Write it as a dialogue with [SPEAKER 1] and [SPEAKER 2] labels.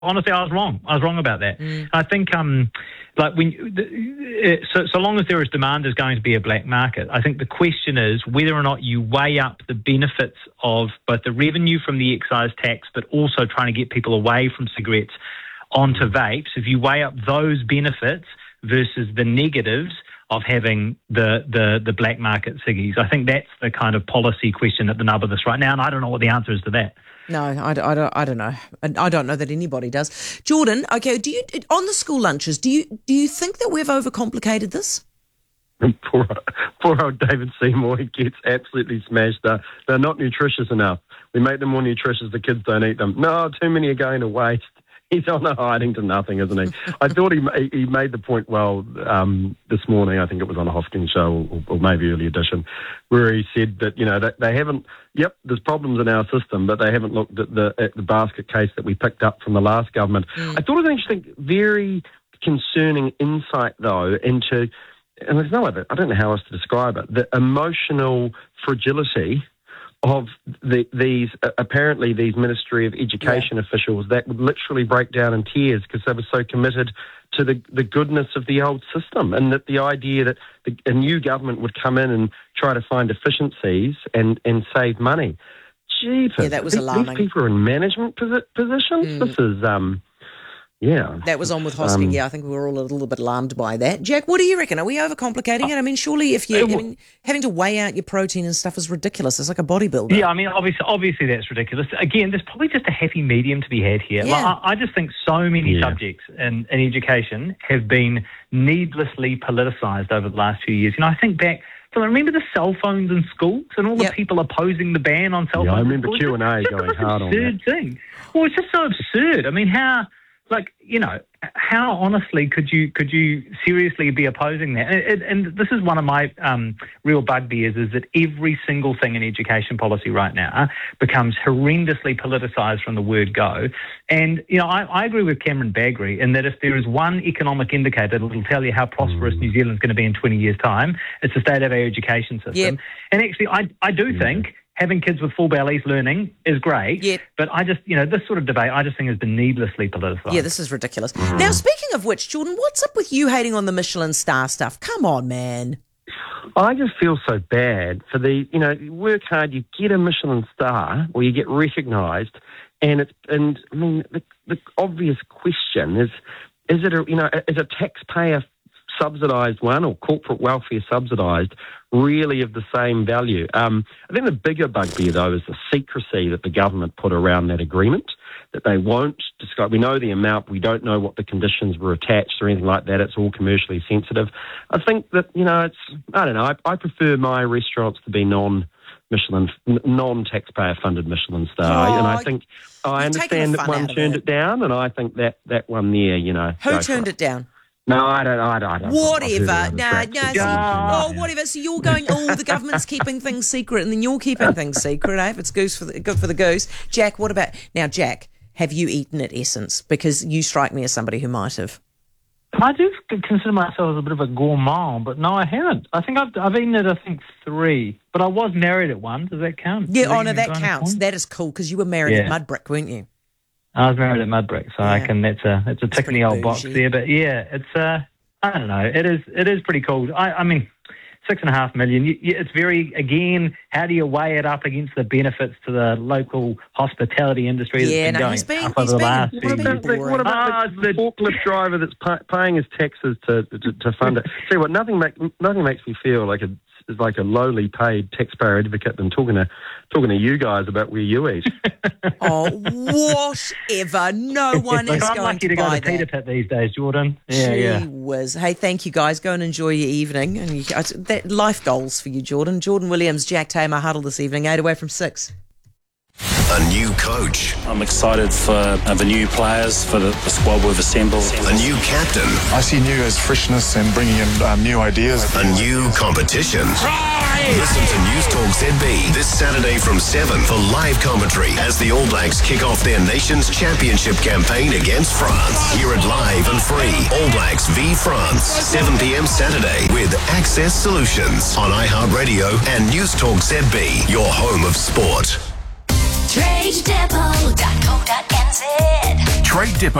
[SPEAKER 1] honestly, I was wrong. I was wrong about that. I think, like so long as there is demand, there's going to be a black market. I think the question is whether or not you weigh up the benefits of both the revenue from the excise tax, but also trying to get people away from cigarettes onto vapes. If you weigh up those benefits versus the negatives of having the black market ciggies, I think that's the kind of policy question at the nub of this right now, and I don't know what the answer is to that.
[SPEAKER 2] No, I don't know. I don't know that anybody does. Jordan, okay, on the school lunches, do you think that we've overcomplicated this?
[SPEAKER 3] Poor old David Seymour, he gets absolutely smashed. They're not nutritious enough. We make them more nutritious, the kids don't eat them. No, too many are going to waste. He's on a hiding to nothing, isn't he? I thought he made the point well this morning. I think it was on a Hosking show or maybe early edition, where he said that, that they haven't. Yep, there's problems in our system, but they haven't looked at the basket case that we picked up from the last government. I thought it was an interesting, very concerning insight though into, and there's no other. I don't know how else to describe it. The emotional fragility of these Ministry of Education officials that would literally break down in tears because they were so committed to the goodness of the old system, and that the idea that a new government would come in and try to find efficiencies and save money. Jeepers.
[SPEAKER 2] Yeah, that was alarming.
[SPEAKER 3] These people are in management positions. This is...
[SPEAKER 2] That was on with Hosking. I think we were all a little bit alarmed by that. Jack, what do you reckon? Are we overcomplicating it? I mean, surely having to weigh out your protein and stuff is ridiculous. It's like a bodybuilder.
[SPEAKER 1] Yeah, I mean, obviously that's ridiculous. Again, there's probably just a happy medium to be had here.
[SPEAKER 2] Yeah.
[SPEAKER 1] Like, I just think so many subjects in education have been needlessly politicised over the last few years. I think back... So remember the cell phones in schools and all the people opposing the ban on cell phones?
[SPEAKER 3] I remember Q&A going hard on that.
[SPEAKER 1] Absurd thing. Well, it's just so absurd. I mean, how honestly could you seriously be opposing that? And this is one of my real bugbears, is that every single thing in education policy right now becomes horrendously politicised from the word go. And, I agree with Cameron Bagri in that if there is one economic indicator that will tell you how prosperous New Zealand's going to be in 20 years' time, it's the state of our education system.
[SPEAKER 2] Yep.
[SPEAKER 1] And actually, I do think having kids with full bellies learning is great, but I just, this sort of debate, I just think has been needlessly politicised.
[SPEAKER 2] Yeah, this is ridiculous. Now, speaking of which, Jordan, what's up with you hating on the Michelin star stuff? Come on, man.
[SPEAKER 3] I just feel so bad for you work hard, you get a Michelin star, or you get recognised, and the obvious question is a taxpayer subsidised one or corporate welfare subsidised really of the same value? I think the bigger bugbear, though, is the secrecy that the government put around that agreement, that they won't describe. We know the amount, we don't know what the conditions were attached or anything like that. It's all commercially sensitive. I think that, I don't know, I prefer my restaurants to be non-taxpayer funded Michelin star. And I think, I understand that one turned it down, and I think that one there,
[SPEAKER 2] Who turned it down?
[SPEAKER 3] No, I don't.
[SPEAKER 2] Whatever. Whatever. So you're going, the government's keeping things secret, and then you're keeping things secret, eh? If it's good for the goose. Jack, what about... Now, Jack, have you eaten at Essence? Because you strike me as somebody who might have.
[SPEAKER 1] I do consider myself as a bit of a gourmand, but no, I haven't. I think I've eaten at, 3, but I was married at one. Does that count?
[SPEAKER 2] Yeah, that counts. That is cool, because you were married at Mudbrick, weren't you?
[SPEAKER 1] I was married at Mudbrick, so I reckon that's a tick in the old box there. But yeah, it's I don't know. It is pretty cool. I mean, 6.5 million. It's very, again, how do you weigh it up against the benefits to the local hospitality industry that's been going up over the last few years?
[SPEAKER 3] What about the forklift driver that's paying his taxes to fund it? See what? Nothing makes me feel like a lowly paid taxpayer advocate than talking to you guys about where you eat.
[SPEAKER 2] Whatever. No one is
[SPEAKER 1] I'm
[SPEAKER 2] going
[SPEAKER 1] lucky
[SPEAKER 2] to
[SPEAKER 1] go
[SPEAKER 2] buy
[SPEAKER 1] to Peter
[SPEAKER 2] that.
[SPEAKER 1] Pit these days, Jordan.
[SPEAKER 2] Gee whiz. Hey, thank you guys. Go and enjoy your evening. And that life goals for you, Jordan. Jordan Williams, Jack Tamer, huddle this evening, 8 away from 6.
[SPEAKER 4] A new coach.
[SPEAKER 5] I'm excited for the new players, for the squad we've assembled.
[SPEAKER 4] A new captain.
[SPEAKER 6] I see new as freshness and bringing in new ideas.
[SPEAKER 4] A new competition. Listen to News Talk ZB this Saturday from 7 for live commentary as the All Blacks kick off their nation's championship campaign against France. Hear it live and free. All Blacks v France, 7 p.m. Saturday with Access Solutions on iHeartRadio and News Talk ZB, your home of sport.
[SPEAKER 7] TradeDepot.co.nz.
[SPEAKER 4] Trade Depot.